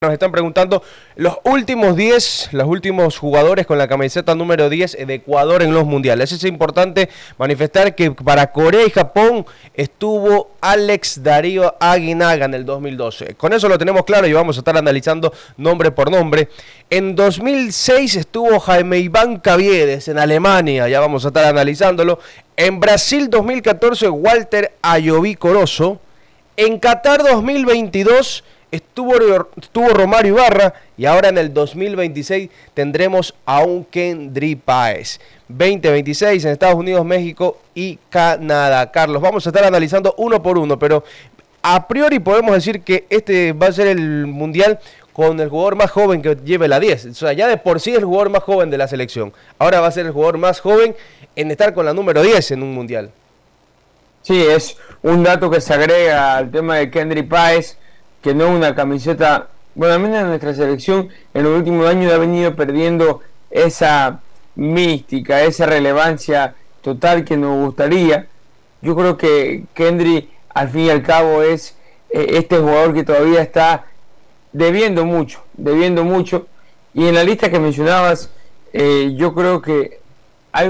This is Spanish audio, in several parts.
Nos están preguntando los últimos jugadores con la camiseta número 10 de Ecuador en los mundiales. Es importante manifestar que para Corea y Japón estuvo Alex Darío Aguinaga en el 2012. Con eso lo tenemos claro y vamos a estar analizando nombre por nombre. En 2006 estuvo Jaime Iván Caviedes en Alemania, ya vamos a estar analizándolo. En Brasil 2014 Walter Ayoví Corozo. En Qatar 2022 estuvo Romario Ibarra y ahora en el 2026 tendremos a un Kendry Páez. 2026 en Estados Unidos, México y Canadá. Carlos, vamos a estar analizando uno por uno, pero a priori podemos decir que este va a ser el mundial con el jugador más joven que lleve la 10. O sea, ya de por sí es el jugador más joven de la selección. Ahora va a ser el jugador más joven en estar con la número 10 en un mundial. Sí, es un dato que se agrega al tema de Kendry Páez, que no es una camiseta, bueno, al menos en nuestra selección en los últimos años ha venido perdiendo esa mística, esa relevancia total que nos gustaría. Yo creo que Kendry al fin y al cabo es este jugador que todavía está debiendo mucho, y en la lista que mencionabas yo creo que hay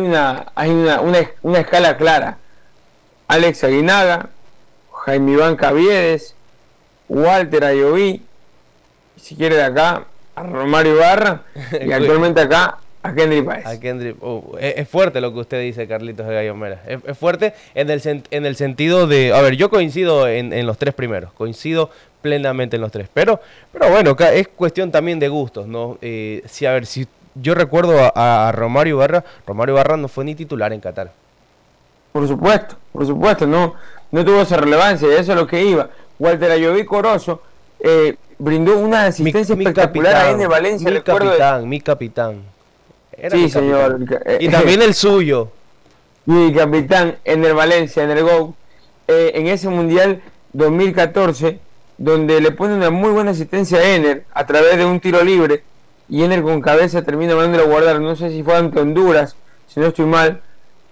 una escala clara. Alex Aguinaga, Jaime Iván Caviedes, Walter Ayoví, si quiere de acá a Romario Ibarra y actualmente acá a Kendry Páez. Es fuerte lo que usted dice, Carlitos de Gallo Mera. Es fuerte en el sentido de... A ver, yo coincido en los tres primeros, coincido plenamente en los tres, pero bueno, es cuestión también de gustos, ¿no? Si yo recuerdo a Romario Ibarra no fue ni titular en Qatar. Por supuesto, no tuvo esa relevancia, eso es lo que iba. Walter Ayoví Corozo brindó una asistencia espectacular a Ener Valencia. Mi capitán. Era sí, señor. Y también el suyo. Mi capitán, Ener Valencia, en el gol. En ese Mundial 2014, donde le pone una muy buena asistencia a Ener a través de un tiro libre, y Ener con cabeza termina mandándolo a guardar, no sé si fue ante Honduras, si no estoy mal,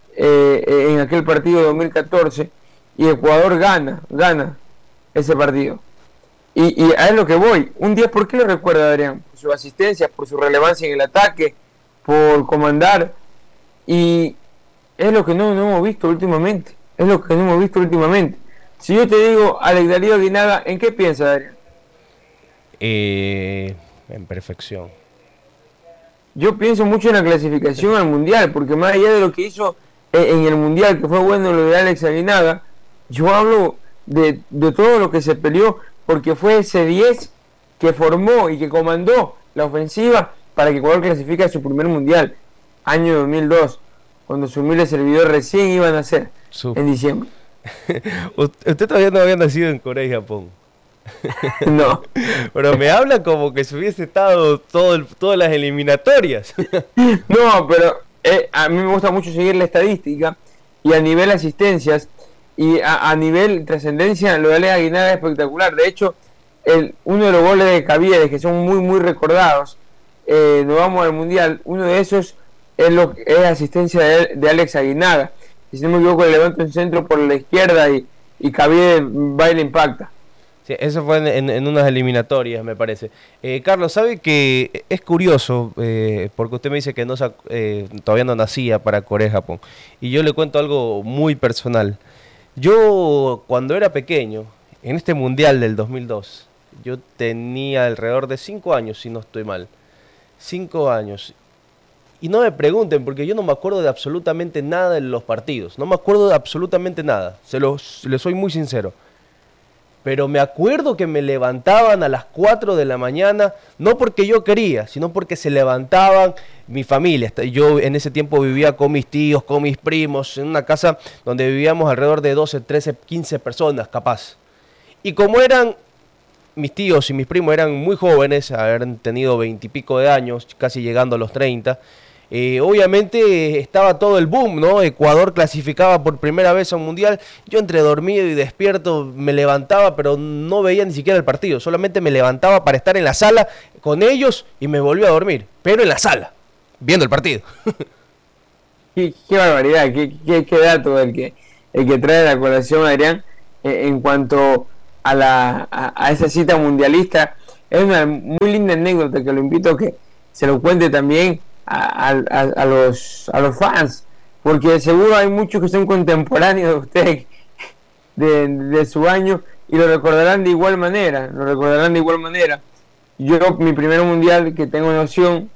en aquel partido de 2014, y Ecuador gana ese partido. Y a es lo que voy. Un día, ¿por qué lo recuerda, Adrián? Por su asistencia, por su relevancia en el ataque, por comandar, y es lo que no hemos visto últimamente. Si yo te digo Alex Darío Aguinaga, ¿en qué piensas, Adrián? En perfección. Yo pienso mucho en la clasificación al Mundial, porque más allá de lo que hizo en el Mundial, que fue bueno lo de Alex Aguinaga, yo hablo de todo lo que se peleó, porque fue ese 10 que formó y que comandó la ofensiva para que Ecuador clasifique a su primer Mundial, año 2002, cuando su humilde servidor recién iba a nacer, en diciembre. Usted todavía no había nacido en Corea y Japón. No. Pero me habla como que se hubiese estado todas las eliminatorias. No, pero a mí me gusta mucho seguir la estadística, y a nivel asistencias y a nivel trascendencia, lo de Alex Aguinaga es espectacular. De hecho, uno de los goles de Caviedes, que son muy recordados, nos vamos al Mundial, uno de esos es asistencia de Alex Aguinaga. Y si no me equivoco, le levanta un centro por la izquierda y Caviedes va y le impacta. Sí, eso fue en unas eliminatorias, me parece. Carlos, ¿sabe que es curioso? Porque usted me dice que todavía no nacía para Corea y Japón. Y yo le cuento algo muy personal. Yo, cuando era pequeño, en este Mundial del 2002, yo tenía alrededor de 5 años, si no estoy mal. 5 años. Y no me pregunten, porque yo no me acuerdo de absolutamente nada de los partidos. No me acuerdo de absolutamente nada. Les soy muy sincero. Pero me acuerdo que me levantaban a las 4 de la mañana, no porque yo quería, sino porque se levantaban mi familia. Yo en ese tiempo vivía con mis tíos, con mis primos, en una casa donde vivíamos alrededor de 12, 13, 15 personas, capaz. Y como eran mis tíos y mis primos eran muy jóvenes, habían tenido 20 y pico de años, casi llegando a los 30, obviamente estaba todo el boom, ¿no? Ecuador clasificaba por primera vez a un mundial. Yo entre dormido y despierto me levantaba, pero no veía ni siquiera el partido. Solamente me levantaba para estar en la sala con ellos y me volví a dormir. Pero en la sala, viendo el partido. Qué barbaridad, qué dato el que trae la colación, Adrián, en cuanto a esa cita mundialista es una muy linda anécdota que lo invito a que se lo cuente también a los fans, porque seguro hay muchos que son contemporáneos de usted de su año y lo recordarán de igual manera, Yo, mi primer mundial que tengo noción,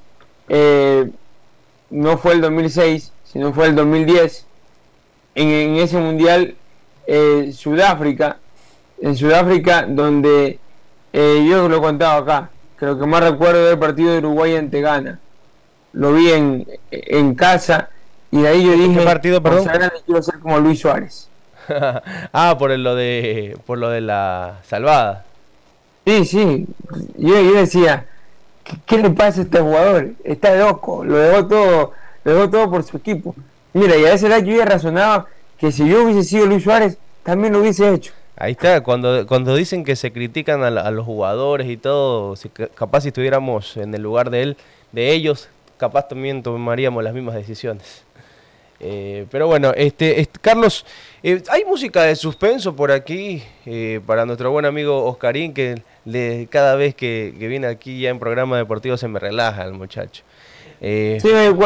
no fue el 2006, sino fue el 2010. En ese mundial, Sudáfrica, donde yo lo he contado acá, que lo que más recuerdo del partido de Uruguay ante Ghana. Lo vi en casa y de ahí yo dije, ¿qué partido, perdón? Quiero ser como Luis Suárez. Por lo de la salvada. Sí, yo decía, ¿qué le pasa a este jugador? Está loco, lo dejó todo por su equipo. Mira, y a esa edad yo ya razonaba que si yo hubiese sido Luis Suárez, también lo hubiese hecho. Ahí está, cuando dicen que se critican a los jugadores y todo, capaz si estuviéramos en el lugar de ellos, capaz también tomaríamos las mismas decisiones. Pero bueno, Carlos, hay música de suspenso por aquí para nuestro buen amigo Oscarín, que cada vez que viene aquí ya en programa deportivo se me relaja el muchacho. Sí, me doy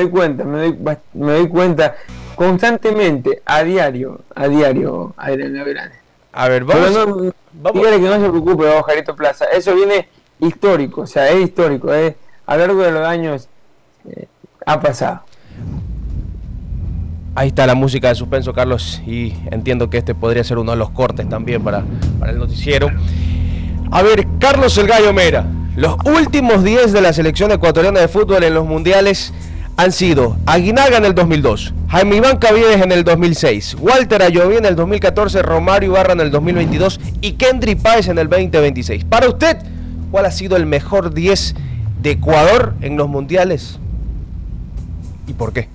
cuenta constantemente, a diario, Adrián Verán. A ver, vamos. Dígale que no se preocupe, Oscarito Plaza, eso viene histórico, es histórico, a lo largo de los años ha pasado. Ahí está la música de suspenso, Carlos, y entiendo que este podría ser uno de los cortes también para el noticiero. A ver, Carlos El Gallo Mera, los últimos 10 de la selección ecuatoriana de fútbol en los mundiales han sido Aguinaga en el 2002, Jaime Iván Caviedes en el 2006, Walter Ayoví en el 2014, Romario Ibarra en el 2022 y Kendry Páez en el 2026. Para usted, ¿cuál ha sido el mejor 10 de Ecuador en los mundiales? ¿Y por qué?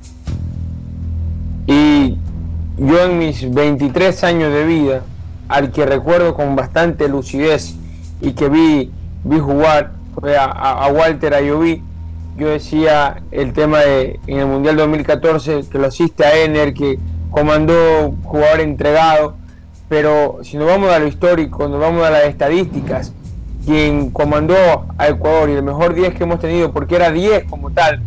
Y yo en mis 23 años de vida, al que recuerdo con bastante lucidez y que vi jugar fue a Walter Ayoví. Yo decía el tema en el Mundial 2014, que lo asiste a Ener, que comandó, jugador entregado, pero si nos vamos a lo histórico, nos vamos a las estadísticas, quien comandó a Ecuador y el mejor 10 que hemos tenido, porque era 10 como tal,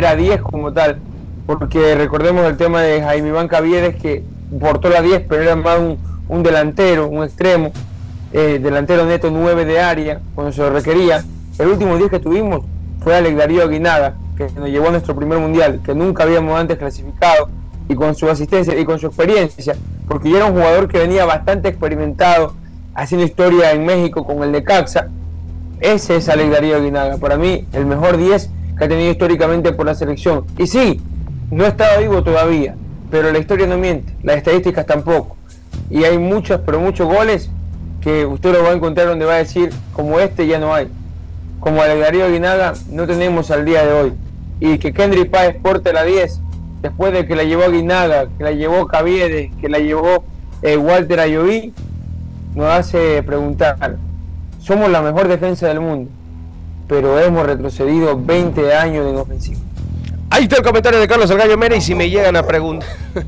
porque recordemos el tema de Jaime Iván Caviedes, que portó la 10, pero era más un delantero, un extremo, delantero neto 9 de área, cuando se lo requería. El último 10 que tuvimos fue Alex Darío Aguinaga, que nos llevó a nuestro primer mundial, que nunca habíamos antes clasificado, y con su asistencia y con su experiencia, porque ya era un jugador que venía bastante experimentado, haciendo historia en México con el Necaxa. Ese es Alex Darío Aguinaga, para mí el mejor 10 que ha tenido históricamente por la selección. Y sí, no estaba vivo todavía, pero la historia no miente, las estadísticas tampoco, y hay muchos goles que usted lo va a encontrar donde va a decir, como este ya no hay, como Alex Darío Aguinaga no tenemos al día de hoy. Y que Kendry Páez porte la 10 después de que la llevó Aguinaga, que la llevó Caviedes, que la llevó Walter Ayoví, nos hace preguntar, somos la mejor defensa del mundo, pero hemos retrocedido 20 años en ofensiva. Ahí está el comentario de Carlos El Gallo Mera. Y si me llegan a preguntar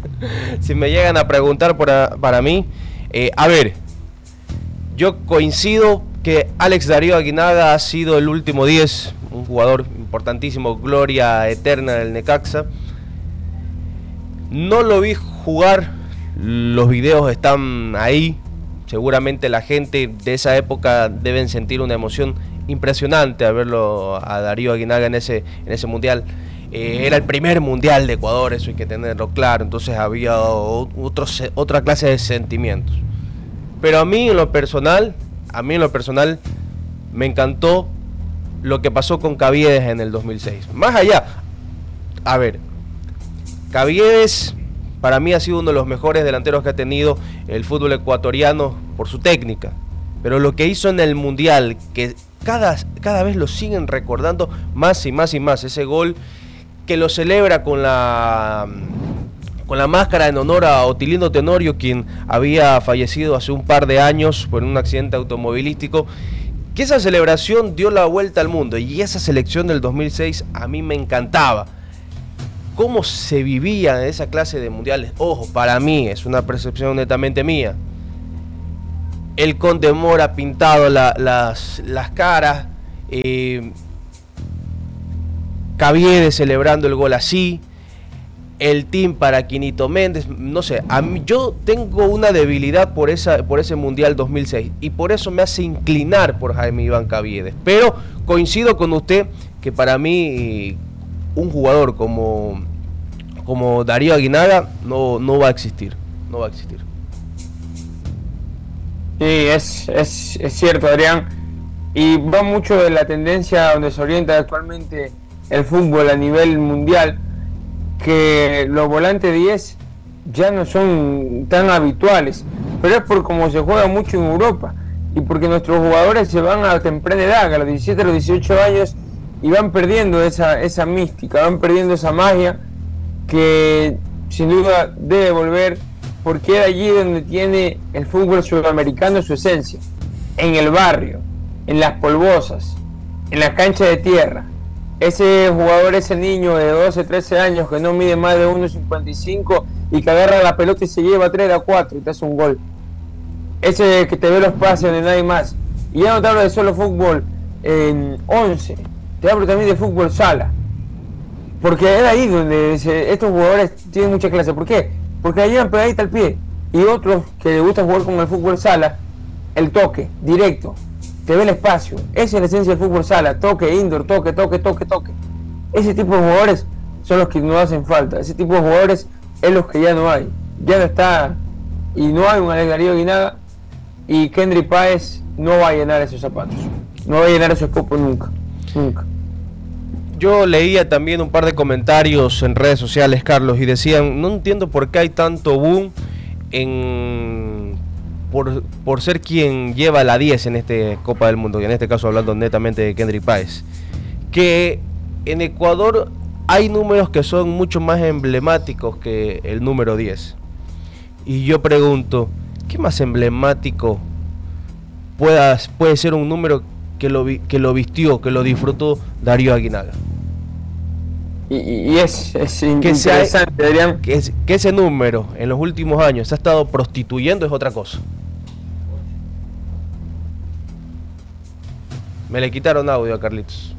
para mí, a ver, yo coincido que Alex Darío Aguinaga ha sido el último 10, un jugador importantísimo, gloria eterna del Necaxa. No lo vi jugar, los videos están ahí, seguramente la gente de esa época deben sentir una emoción impresionante al verlo a Darío Aguinaga en ese mundial. Era el primer mundial de Ecuador, eso hay que tenerlo claro, entonces había otra clase de sentimientos. Pero a mí en lo personal me encantó lo que pasó con Caviedes en el 2006. Más allá, a ver, Caviedes para mí ha sido uno de los mejores delanteros que ha tenido el fútbol ecuatoriano por su técnica. Pero lo que hizo en el mundial, que cada vez lo siguen recordando más y más y más, ese gol que lo celebra con la máscara en honor a Otilino Tenorio, quien había fallecido hace un par de años por un accidente automovilístico, que esa celebración dio la vuelta al mundo. Y esa selección del 2006 a mí me encantaba. Cómo se vivía en esa clase de mundiales. Ojo, para mí, es una percepción netamente mía. el Conde Mora pintado las caras, Caviedes celebrando el gol así, el team para Quinito Méndez, no sé, yo tengo una debilidad por ese Mundial 2006 y por eso me hace inclinar por Jaime Iván Caviedes, pero coincido con usted que para mí un jugador como Darío Aguinaga no va a existir, no va a existir. Sí, es cierto, Adrián, y va mucho de la tendencia donde se orienta actualmente el fútbol a nivel mundial, que los volantes 10 ya no son tan habituales, pero es por cómo se juega mucho en Europa y porque nuestros jugadores se van a temprana edad, a los 17, a los 18 años, y van perdiendo esa mística, van perdiendo esa magia que sin duda debe volver, porque es allí donde tiene el fútbol sudamericano su esencia, en el barrio, en las polvosas, en la cancha de tierra. Ese jugador, ese niño de 12, 13 años que no mide más de 1,55 y que agarra la pelota y se lleva 3 a 4 y te hace un gol. Ese que te ve los pases donde nadie más. Y ya no te hablo de solo fútbol en 11, te hablo también de fútbol sala. Porque es ahí donde estos jugadores tienen mucha clase. ¿Por qué? Porque ahí llevan pegadita al pie. Y otros que les gusta jugar con el fútbol sala, el toque, directo. Te ve el espacio, esa es la esencia del fútbol sala, toque, indoor, toque. Ese tipo de jugadores son los que no hacen falta, ese tipo de jugadores es los que ya no hay, ya no está, y no hay un Alex Darío Aguinaga, y Kendry Páez no va a llenar esos zapatos, no va a llenar esos copos nunca. Yo leía también un par de comentarios en redes sociales, Carlos, y decían, no entiendo por qué hay tanto boom por ser quien lleva la 10 en este Copa del Mundo, y en este caso hablando netamente de Kendry Páez, que en Ecuador hay números que son mucho más emblemáticos que el número 10. Y yo pregunto, ¿qué más emblemático puede ser un número que lo vistió, que lo disfrutó Darío Aguinaga? Y es interesante, Adrián. Que ese número en los últimos años se ha estado prostituyendo es otra cosa. Me le quitaron audio a Carlitos.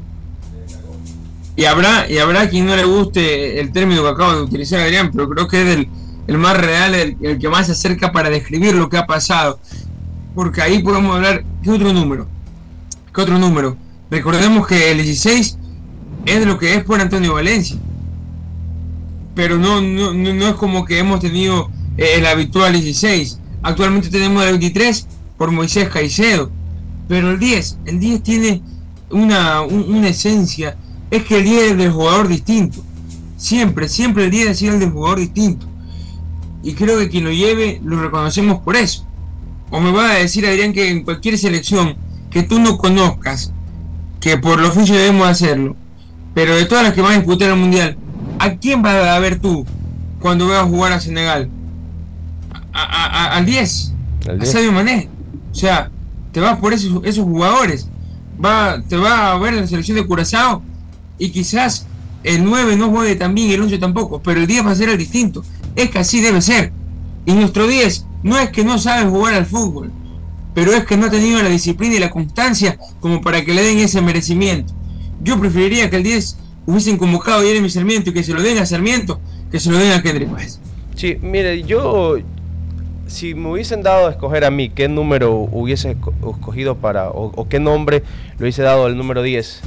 Y habrá quien no le guste el término que acabo de utilizar, Adrián, pero creo que es el más real, el que más se acerca para describir lo que ha pasado. Porque ahí podemos hablar. ¿Qué otro número? Recordemos que el 16 es de lo que es por Antonio Valencia. Pero no es como que hemos tenido el habitual 16. Actualmente tenemos el 23 por Moisés Caicedo. Pero el 10 tiene una esencia. Es que el 10 es del jugador distinto. Siempre el 10 ha sido el del jugador distinto. Y creo que quien lo lleve lo reconocemos por eso. O me va a decir, Adrián, que en cualquier selección que tú no conozcas, que por lo oficio debemos hacerlo, pero de todas las que van a disputar el Mundial, ¿a quién vas a ver tú cuando veas jugar a Senegal? Al 10, a Sadio Mané. O sea, te vas por esos jugadores. Te va a ver la selección de Curazao y quizás el 9 no juegue tan bien y el 11 tampoco, pero el 10 va a ser el distinto. Es que así debe ser. Y nuestro 10 no es que no sabe jugar al fútbol, pero es que no ha tenido la disciplina y la constancia como para que le den ese merecimiento. Yo preferiría que el 10 hubiesen convocado a Jeremy Sarmiento y que se lo den a Sarmiento, que se lo den a Kendry Páez. Sí, mire, si me hubiesen dado a escoger a mí qué número hubiese escogido o qué nombre le hubiese dado al número 10.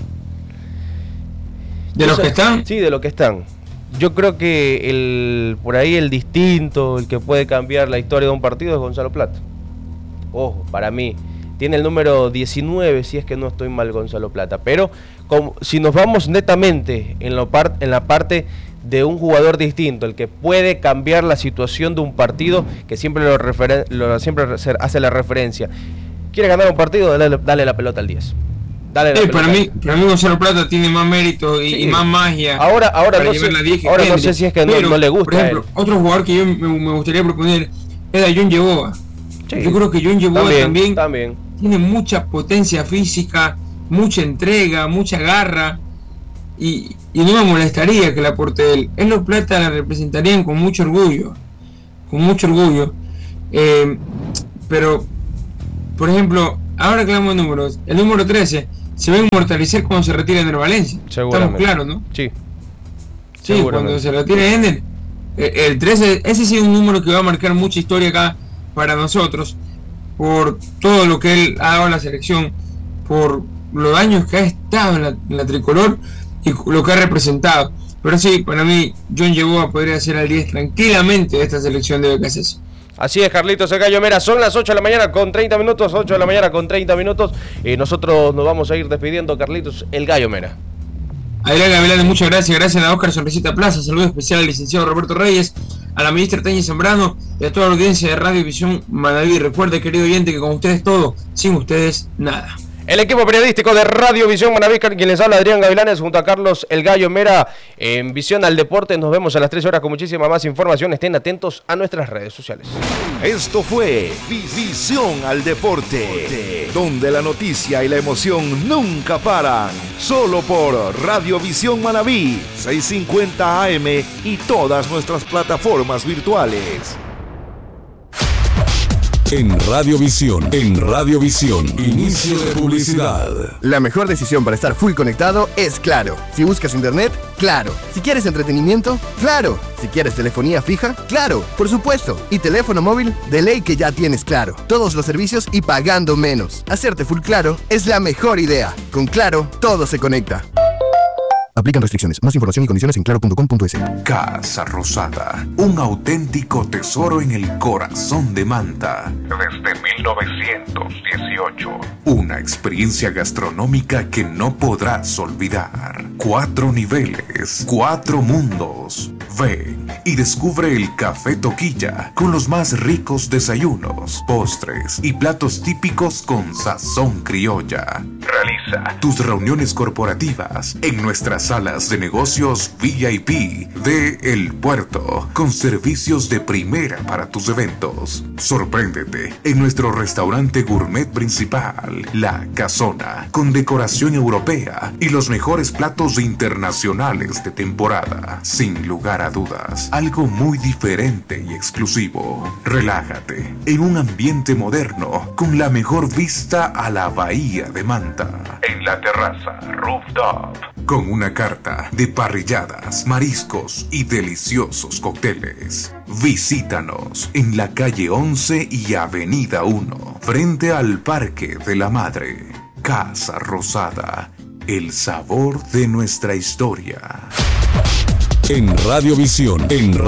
¿De los que están? Sí, de los que están. Yo creo que por ahí el distinto, el que puede cambiar la historia de un partido es Gonzalo Plata. Ojo, para mí. Tiene el número 19, si es que no estoy mal, Gonzalo Plata. Pero si nos vamos netamente en la parte de un jugador distinto, el que puede cambiar la situación de un partido, que siempre siempre hace la referencia. ¿Quiere ganar un partido? Dale la pelota al 10. Para mí Gonzalo Plata tiene más mérito y más magia. Ahora no sé si es que no le gusta. Por ejemplo, otro jugador que yo me gustaría proponer es a John Yeboah. Sí, yo creo que John Yeboah también tiene mucha potencia física, mucha entrega, mucha garra, y no me molestaría que la aporte él. En los Plata la representarían con mucho orgullo, pero Por ejemplo, ahora que hablamos de números, el número 13 se va a inmortalizar cuando se retire Ender Valencia. Estamos claros, ¿no? Sí. Sí, cuando se retire Ender. El 13, ese sí es un número que va a marcar mucha historia acá para nosotros, por todo lo que él ha dado a la selección, por los años que ha estado en la tricolor y lo que ha representado. Pero sí, para mí, John Yeboah podría ser al 10 tranquilamente de esta selección de BKC. Así es, Carlitos el Gallo Mera. Son las 8 de la mañana con 30 minutos. 8 de la mañana con 30 minutos. Y nosotros nos vamos a ir despidiendo, Carlitos el Gallo Mera. Adrián Gavilán, muchas gracias. Gracias a Oscar Sonrisita Plaza. Saludo especial al licenciado Roberto Reyes, a la ministra Tania Zambrano y a toda la audiencia de Radio Visión Manaví. Recuerde, querido oyente, que con ustedes todo, sin ustedes nada. El equipo periodístico de Radio Visión Manaví, quien les habla, Adrián Gavilanes, junto a Carlos el Gallo Mera, en Visión al Deporte. Nos vemos a las 13 horas con muchísima más información. Estén atentos a nuestras redes sociales. Esto fue Visión al Deporte, donde la noticia y la emoción nunca paran. Solo por Radio Visión Manaví, 650 AM y todas nuestras plataformas virtuales. En Radiovisión, inicio de publicidad. La mejor decisión para estar full conectado es Claro. Si buscas internet, Claro. Si quieres entretenimiento, Claro. Si quieres telefonía fija, Claro, por supuesto. Y teléfono móvil, de ley que ya tienes Claro. Todos los servicios y pagando menos. Hacerte full Claro es la mejor idea. Con Claro, todo se conecta. Aplican restricciones. Más información y condiciones en claro.com.es. Casa Rosada, un auténtico tesoro en el corazón de Manta. Desde 1918. Una experiencia gastronómica que no podrás olvidar. 4 niveles, 4 mundos. Ven y descubre el Café Toquilla con los más ricos desayunos, postres y platos típicos con sazón criolla. Realiza tus reuniones corporativas en nuestras salas de negocios VIP de El Puerto, con servicios de primera para tus eventos. Sorpréndete en nuestro restaurante gourmet principal, La Casona, con decoración europea y los mejores platos internacionales de temporada. Sin lugar a dudas, algo muy diferente y exclusivo. Relájate en un ambiente moderno con la mejor vista a la bahía de Manta. En la terraza Rooftop, con una carta de parrilladas, mariscos y deliciosos cócteles. Visítanos en la calle 11 y avenida 1, frente al Parque de la Madre. Casa Rosada, el sabor de nuestra historia. En Radiovisión,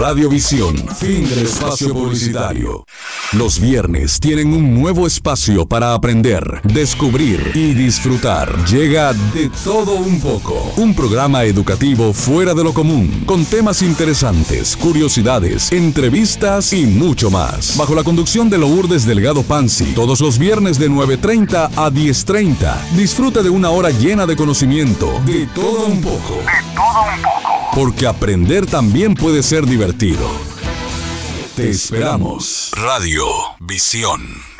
fin del espacio publicitario. Los viernes tienen un nuevo espacio para aprender, descubrir y disfrutar. Llega De Todo Un Poco, un programa educativo fuera de lo común, con temas interesantes, curiosidades, entrevistas y mucho más. Bajo la conducción de Lourdes Delgado Pansi, todos los viernes de 9:30 a 10:30. Disfruta de una hora llena de conocimiento. De todo un poco. De todo un poco. Porque aprender también puede ser divertido. Te esperamos. Radio Visión.